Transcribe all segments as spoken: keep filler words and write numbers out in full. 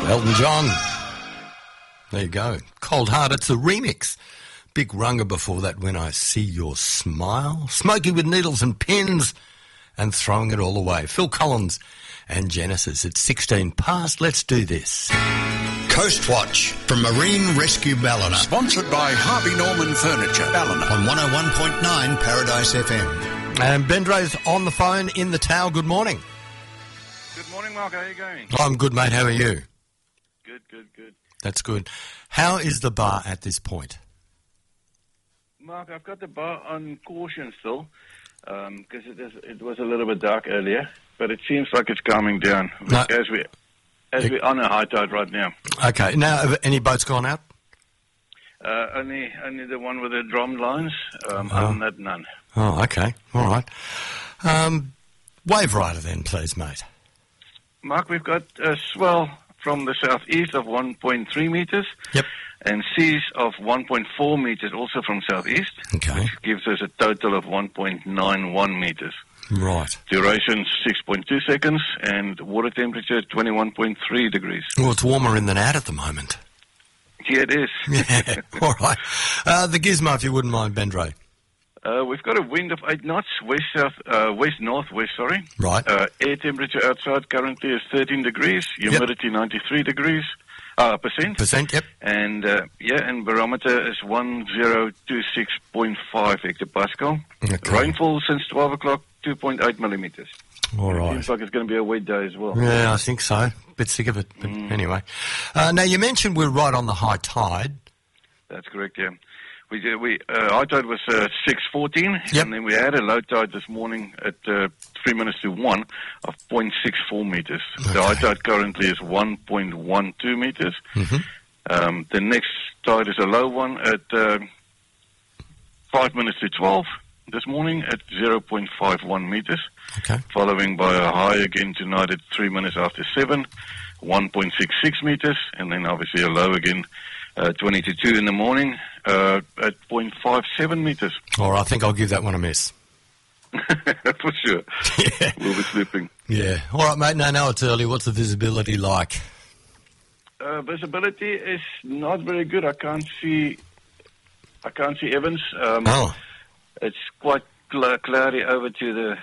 Elton John. There you go. Cold Heart, it's a remix. Big Runga before that, When I See Your Smile. Smokey with Needles and Pins and Throwing It All Away. Phil Collins and Genesis. It's sixteen past. Let's do this. Coast Watch from Marine Rescue Ballina. Sponsored by Harvey Norman Furniture, Ballina. On one oh one point nine Paradise F M. And Bendro's on the phone in the tower. Good morning. Good morning, Mark. How are you going? I'm good, mate. How are you? Good, good, good. That's good. How is the bar at this point? Mark, I've got the bar on caution still because um, it, is, it was a little bit dark earlier, but it seems like it's calming down No. as, we, as we're on a high tide right now. Okay. Now, have any boats gone out? Uh, only only the one with the drum lines. Um, Oh. Other than that, none. Oh, okay. All right. Um, wave rider then, please, mate. Mark, we've got a swell from the southeast of one point three metres. Yep. And seas of one point four metres also from southeast. Okay. Which gives us a total of one point nine one metres. Right. Duration six point two seconds and water temperature twenty-one point three degrees. Well, it's warmer in than out at the moment. Yeah, it is. Yeah. All right. Uh, the gizmo, if you wouldn't mind, Bendro. Uh, we've got a wind of eight knots, west south, uh, west northwest. Sorry. Right. Uh, air temperature outside currently is thirteen degrees. Humidity yep. ninety-three degrees. Uh, percent. Percent. Yep. And uh, yeah, and barometer is one zero two six point five hectopascal. Okay. Rainfall since twelve o'clock, two point eight millimeters. All It right. seems like it's going to be a wet day as well. Yeah, I think so. Bit sick of it, but mm. anyway. Uh, now you mentioned we're right on the high tide. That's correct. Yeah. We did, we uh, high tide was uh, six fourteen, yep. and then we had a low tide this morning at uh, three minutes to one of point six four meters. Okay. The high tide currently is one point one two meters. Mm-hmm. Um, the next tide is a low one at uh, five minutes to twelve this morning at zero point five one meters. Okay. Following by a high again tonight at three minutes after seven, one point six six meters, and then obviously a low again. Uh, twenty to two in the morning uh, at zero point five seven metres. All right, I think I'll give that one a miss. For sure. Yeah. We'll be slipping. Yeah. All right, mate. No, no, it's early. What's the visibility like? Uh, visibility is not very good. I can't see. I can't see Evans. Um, oh. It's quite cl- cloudy over to the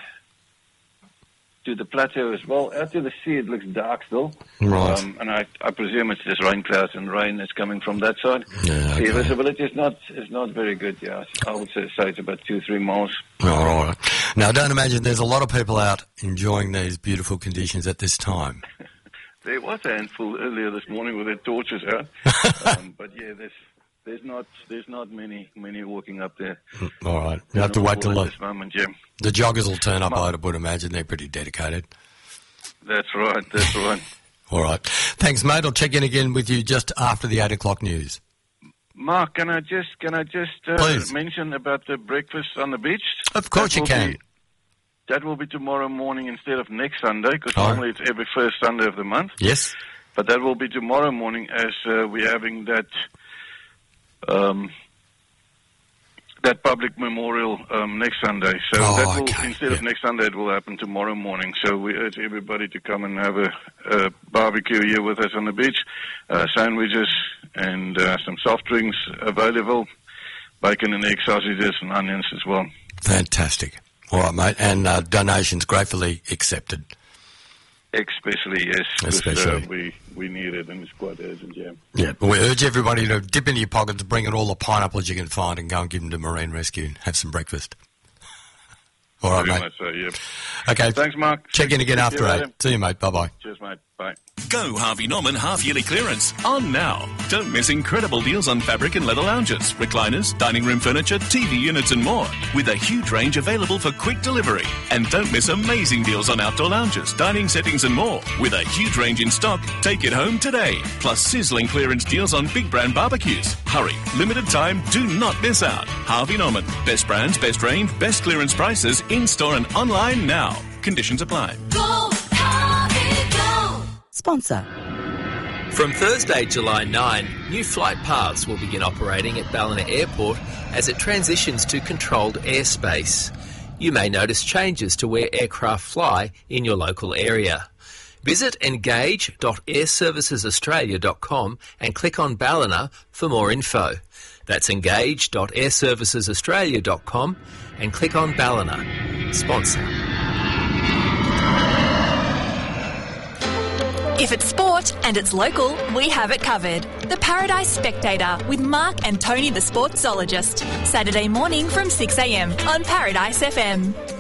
to the plateau as well. Out to the sea, it looks dark still. Right. Um, and I, I presume it's just rain clouds and rain that's coming from that side. Yeah, okay. The visibility is not is not very good. Yeah, I would say, say it's about two three miles. All right. Now, don't imagine there's a lot of people out enjoying these beautiful conditions at this time. There was a handful earlier this morning with their torches out, um, but yeah, there's there's not there's not many many walking up there. All right, you have to wait till at the, this moment, Jim. The joggers will turn up. I would imagine they're pretty dedicated. That's right. That's right. All right, thanks, mate. I'll check in again with you just after the eight o'clock news. Mark, can I just can I just uh, mention about the breakfast on the beach? Of course you can. Be, that will be tomorrow morning instead of next Sunday, because oh. normally it's every first Sunday of the month. Yes. But that will be tomorrow morning as uh, we're having that um, that public memorial um, next Sunday. So oh, that will, okay. instead yeah. of next Sunday, it will happen tomorrow morning. So we urge everybody to come and have a, a barbecue here with us on the beach, uh, sandwiches and uh, some soft drinks available, bacon and egg sausages and onions as well. Fantastic. All right, mate. And uh, donations gratefully accepted. Especially, yes. Especially. Uh, we, we need it, and it's quite urgent, yeah. Yeah, but we urge everybody to dip into your pockets, bring in all the pineapples you can find and go and give them to Marine Rescue and have some breakfast. All right, Very mate. much so, yeah. Okay. Thanks, Mark. Check in again See after eight. See you, mate. Bye-bye. Cheers, mate. Bye. Go Harvey Norman half-yearly clearance on now. Don't miss incredible deals on fabric and leather lounges, recliners, dining room furniture, T V units and more, with a huge range available for quick delivery. And don't miss amazing deals on outdoor lounges, dining settings and more, with a huge range in stock. Take it home today. Plus sizzling clearance deals on big brand barbecues. Hurry, limited time, do not miss out. Harvey Norman, best brands, best range, best clearance prices, in-store and online now. Conditions apply. Go Harvey, go! Sponsor. From Thursday, July ninth, new flight paths will begin operating at Ballina Airport as it transitions to controlled airspace. You may notice changes to where aircraft fly in your local area. Visit engage dot air services australia dot com and click on Ballina for more info. That's engage dot air services australia dot com and click on Ballina. Sponsor. If it's sport and it's local, we have it covered. The Paradise Spectator with Mark and Tony the Sportsologist. Saturday morning from six a m on Paradise F M.